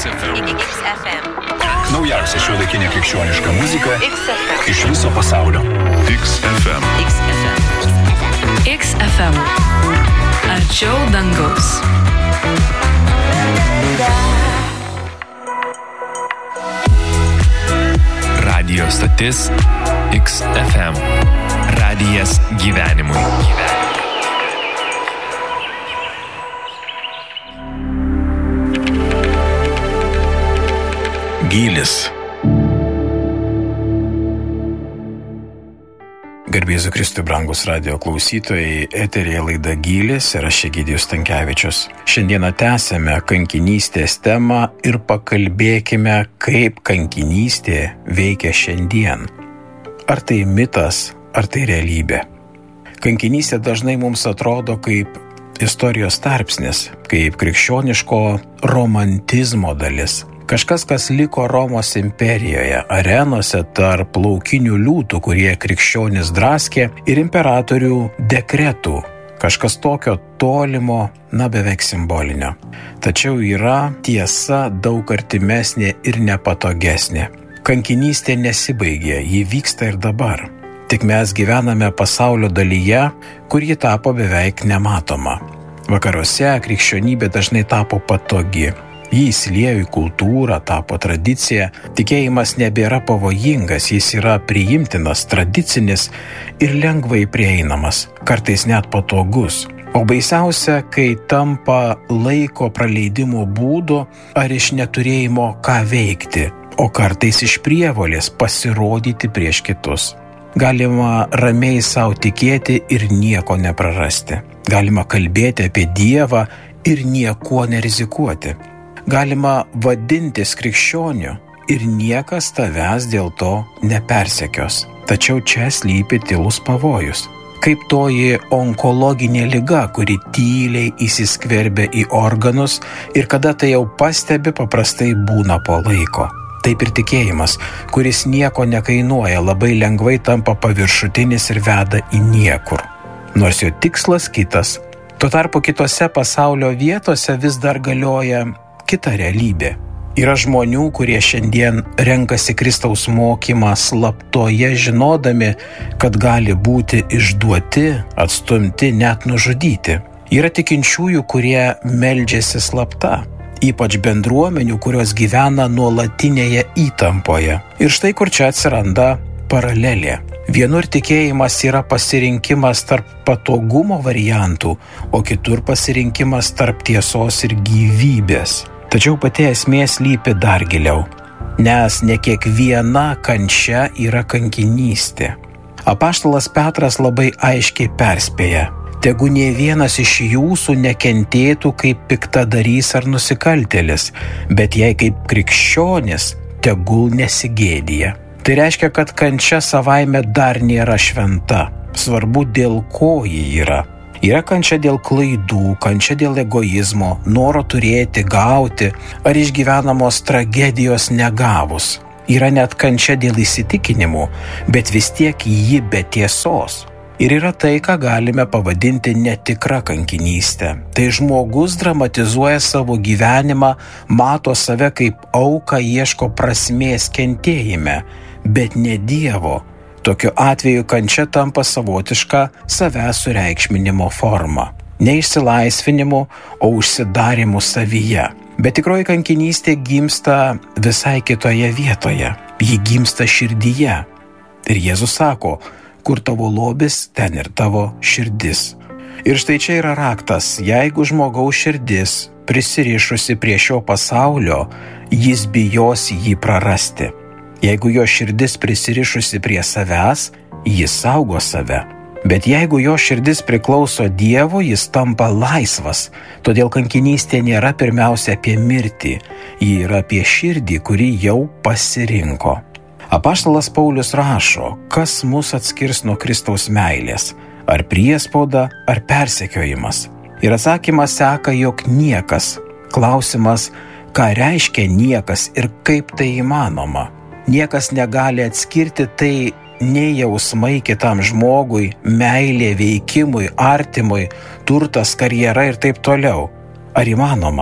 XFM. Naujausia šiuolaikinė krikščioniška muzika iš viso pasaulio. XFM. XFM. Arčiau dangaus. Radio stotis XFM. Radijas gyvenimui. Gylis. Garbėsiu Kristui, brangus radio klausytojai, eteryje laida Gylis ir aš Egidijus Stankevičius. Šiandieną tęsėme kankinystės temą ir pakalbėkime, kaip kankinystė veikia šiandien. Ar tai mitas, ar tai realybė? Kankinystė dažnai mums atrodo kaip istorijos tarpsnis, kaip krikščioniško romantizmo dalis. Kažkas, kas liko Romos imperijoje, arenose tarp laukinių liūtų, kurie krikščionis draskė, ir imperatorių dekretų. Kažkas tokio tolimo, beveik simbolinio. Tačiau yra tiesa daug artimesnė ir nepatogesnė. Kankinystė nesibaigė, ji vyksta ir dabar. Tik mes gyvename pasaulio dalyje, kur ji tapo beveik nematoma. Vakaruose krikščionybė dažnai tapo patogi. Jį įsiliejo į kultūrą, tapo tradicija, tikėjimas nebėra pavojingas, jis yra priimtinas, tradicinis ir lengvai prieinamas, kartais net patogus. O baisiausia, kai tampa laiko praleidimo būdu ar iš neturėjimo ką veikti, o kartais iš prievolės pasirodyti prieš kitus. Galima ramiai savo tikėti ir nieko neprarasti. Galima kalbėti apie Dievą ir niekuo nerizikuoti. Galima vadintis krikščioniu ir niekas tavęs dėl to nepersekios. Tačiau čia slypi tylus pavojus. Kaip toji onkologinė liga, kuri tyliai įsiskverbia į organus ir kada tai jau pastebi, paprastai būna po laiko. Taip ir tikėjimas, kuris nieko nekainuoja, labai lengvai tampa paviršutinis ir veda į niekur. Nors jo tikslas kitas. Tuo tarpu kitose pasaulio vietose vis dar galioja kita realybė. Yra žmonių, kurie šiandien renkasi Kristaus mokymą slaptoje, žinodami, kad gali būti išduoti, atstumti, net nužudyti. Yra tikinčiųjų, kurie meldžiasi slapta, ypač bendruomenių, kurios gyvena nuolatinėje įtampoje. Ir štai kur čia atsiranda paralelė. Vienur tikėjimas yra pasirinkimas tarp patogumo variantų, o kitur pasirinkimas tarp tiesos ir gyvybės. Tačiau pati esmė slypi dar giliau, nes ne kiekviena kančia yra kankinystė. Apaštalas Petras labai aiškiai perspėja: tegu nė vienas iš jūsų nekentėtų kaip piktadarys ar nusikaltėlis, bet jei kaip krikščionis, tegul nesigėdija. Tai reiškia, kad kančia savaime dar nėra šventa. Svarbu, dėl ko ji yra. Yra kančia dėl klaidų, kančia dėl egoizmo, noro turėti, gauti ar išgyvenamos tragedijos negavus. Yra net kančia dėl įsitikinimų, bet vis tiek ji be tiesos. Ir yra tai, ką galime pavadinti netikra kankinystė. Tai žmogus dramatizuoja savo gyvenimą, mato save kaip auką, ieško prasmės kentėjime, bet ne Dievo. Tokiu atveju kančia tampa savotiška savęs sureikšminimo forma. Ne išsilaisvinimu, o užsidarimu savyje. Bet tikroji kankinystė gimsta visai kitoje vietoje. Ji gimsta širdyje. Ir Jėzus sako: kur tavo lobis, ten ir tavo širdis. Ir štai čia yra raktas. Jeigu žmogaus širdis prisirišusi prie šio pasaulio, jis bijos jį prarasti. Jeigu jo širdis prisirišusi prie savęs, jis saugo save. Bet jeigu jo širdis priklauso Dievo, jis tampa laisvas. Todėl kankinystė nėra pirmiausia apie mirtį, ji yra apie širdį, kuri jau pasirinko. Apaštalas Paulius rašo: kas mus atskirs nuo Kristaus meilės? Ar priespauda, ar persekiojimas? Ir atsakymas seka, jog niekas. Klausimas, ką reiškia niekas ir kaip tai įmanoma? Niekas negali atskirti tai nei jausmai kitam žmogui, meilė veikimui, artimui, turtas, karjera ir taip toliau. Ar įmanoma?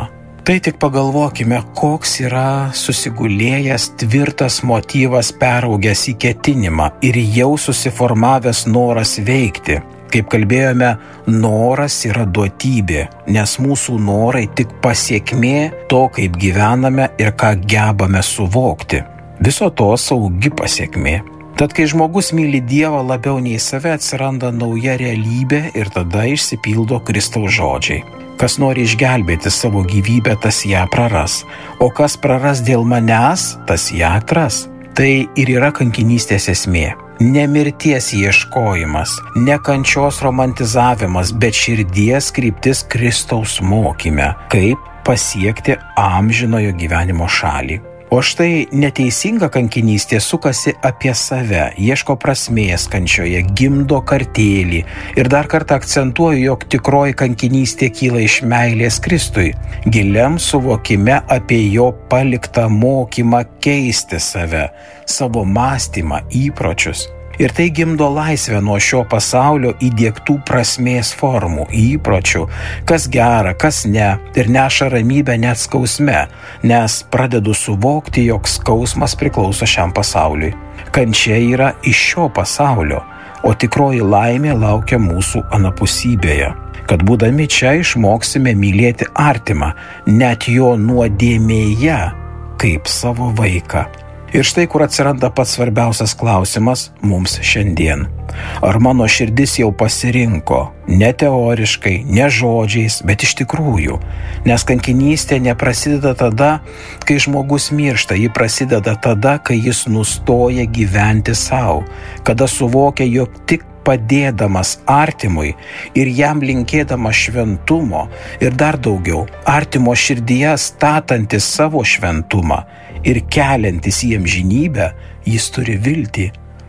Tai tik pagalvokime, koks yra susigulėjęs tvirtas motyvas peraugęs į ketinimą ir jau susiformavęs noras veikti. Kaip kalbėjome, noras yra duotybė, nes mūsų norai tik pasiekmė to, kaip gyvename ir ką gebame suvokti. Viso to saugi pasiekmė. Tad, kai žmogus myli Dievą labiau nei save, atsiranda nauja realybė ir tada išsipildo Kristaus žodžiai. Kas nori išgelbėti savo gyvybę, tas ją praras, o kas praras dėl manęs, tas ją atras. Tai ir yra kankinystės esmė. Ne mirties ieškojimas, ne kančios romantizavimas, bet širdies kryptis Kristaus mokyme, kaip pasiekti amžinojo gyvenimo šalį. O štai neteisinga kankinystė sukasi apie save, ieško prasmės kančioje, gimdo kartėlį ir dar kartą akcentuoju, jog tikroji kankinystė kyla iš meilės Kristui, giliam suvokime apie jo paliktą mokymą keisti save, savo mąstymą, įpročius. Ir tai gimdo laisvę nuo šio pasaulio įdiegtų prasmės formų, įpročių, kas gera, kas ne, ir neša ramybę net skausme, nes pradedu suvokti, jog skausmas priklauso šiam pasauliui. Kančia yra iš šio pasaulio, o tikroji laimė laukia mūsų anapusybėje. Kad būdami čia išmoksime mylėti artimą, net jo nuodėmėje, kaip savo vaiką. Ir štai kur atsiranda pats svarbiausias klausimas mums šiandien. Ar mano širdis jau pasirinko, ne teoriškai, ne žodžiais, bet iš tikrųjų? Nes kankinystė neprasideda tada, kai žmogus miršta, ji prasideda tada, kai jis nustoja gyventi savo, kada suvokia, jog tik padėdamas artimui ir jam linkėdamas šventumo ir dar daugiau, artimo širdyje statantis savo šventumą ir keliantis į amžinybę, jis turi viltį.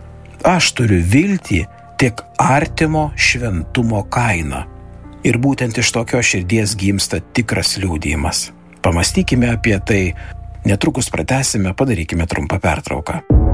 Aš turiu viltį tik artimo šventumo kaina. Ir būtent iš tokios širdies gimsta tikras liudijimas. Pamastykime apie tai, netrukus pratęsime, padarykime trumpą pertrauką.